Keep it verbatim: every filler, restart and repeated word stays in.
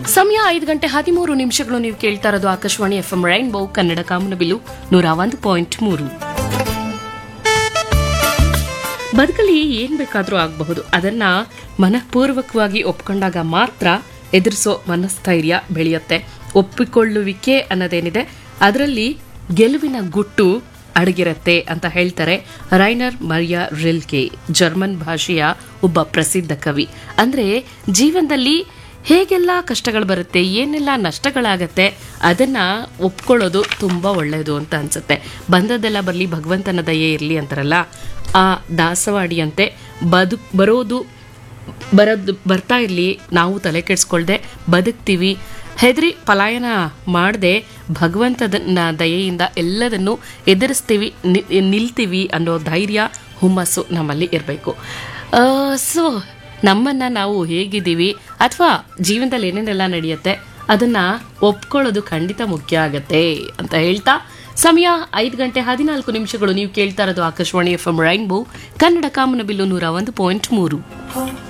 ಸಮಯ ಐದು ಗಂಟೆ ಹದಿಮೂರು ನಿಮಿಷಗಳು. ನೀವು ಕೇಳ್ತಾ ಇರೋದು ಆಕಾಶವಾಣಿ ಎಫ್ಎಂ ರೈನ್ಬೋ ಕನ್ನಡ ಕಾಮನಬಿಲ್ಲು ನೂರ ಒಂದು ಪಾಯಿಂಟ್ ಮೂರು. ಬದುಕಲ್ಲಿ ಏನ್ ಬೇಕಾದ್ರೂ ಆಗಬಹುದು, ಅದನ್ನ ಮನಃಪೂರ್ವಕವಾಗಿ ಒಪ್ಕೊಂಡಾಗ ಮಾತ್ರ ಎದುರಿಸೋ ಮನಸ್ಥೈರ್ಯ ಬೆಳೆಯುತ್ತೆ. ಒಪ್ಪಿಕೊಳ್ಳುವಿಕೆ ಅನ್ನೋದೇನಿದೆ ಅದರಲ್ಲಿ ಗೆಲುವಿನ ಗುಟ್ಟು ಅಡಗಿರತ್ತೆ ಅಂತ ಹೇಳ್ತಾರೆ ರೈನರ್ ಮರಿಯಾ ರಿಲ್ಕೆ, ಜರ್ಮನ್ ಭಾಷೆಯ ಒಬ್ಬ ಪ್ರಸಿದ್ಧ ಕವಿ. ಅಂದ್ರೆ ಜೀವನದಲ್ಲಿ ಹೇಗೆಲ್ಲ ಕಷ್ಟಗಳು ಬರುತ್ತೆ, ಏನೆಲ್ಲ ನಷ್ಟಗಳಾಗತ್ತೆ, ಅದನ್ನ ಒಪ್ಕೊಳ್ಳೋದು ತುಂಬಾ ಒಳ್ಳೆಯದು ಅಂತ ಅನ್ಸುತ್ತೆ. ಬಂದದ್ದೆಲ್ಲ ಬರಲಿ, ಭಗವಂತನ ದಯೆ ಇರಲಿ ಅಂತಾರಲ್ಲ, ಆ ದಾಸವಾಡಿಯಂತೆ ಬದು ಬರೋದು ಬರೋದು ಬರ್ತಾ ಇರಲಿ, ನಾವು ತಲೆ ಕೆಡಿಸ್ಕೊಳ್ದೆ ಬದುಕ್ತೀವಿ, ಹೆದರಿ ಪಲಾಯನ ಮಾಡದೆ ಭಗವಂತನ ದಯೆಯಿಂದ ಎಲ್ಲದನ್ನು ಎದುರಿಸ್ತೀವಿ, ನಿಲ್ತೀವಿ ಅನ್ನೋ ಧೈರ್ಯ, ಹುಮ್ಮಸ್ಸು ನಮ್ಮಲ್ಲಿ ಇರಬೇಕು. ಸೊ ನಮ್ಮನ್ನ ನಾವು ಹೇಗಿದ್ದೀವಿ ಅಥವಾ ಜೀವನದಲ್ಲಿ ಏನೇನೆಲ್ಲ ನಡೆಯುತ್ತೆ ಅದನ್ನ ಒಪ್ಕೊಳ್ಳೋದು ಖಂಡಿತ ಮುಖ್ಯ ಆಗತ್ತೆ ಅಂತ ಹೇಳ್ತಾ ಸಮಯ ಐದು ಗಂಟೆ ಹದಿನಾಲ್ಕು ನಿಮಿಷಗಳು. ನೀವು ಕೇಳ್ತಾ ಇರೋದು Akashvani F M rainbow Kannada ಕಾಮನಬಿಲ್ಲು ನೂರ ಒಂದು ಪಾಯಿಂಟ್ ಮೂರು.